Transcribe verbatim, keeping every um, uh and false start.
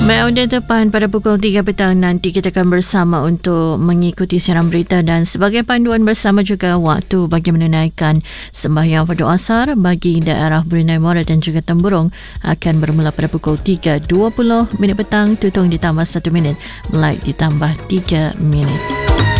Baik, untuk depan pada pukul tiga petang nanti kita akan bersama untuk mengikuti siaran berita dan sebagai panduan bersama juga waktu bagi menunaikan sembahyang fardu asar bagi daerah Brunei Mora dan juga Temburong akan bermula pada pukul tiga dua puluh minit petang, tutung ditambah satu minit, light ditambah tiga minit.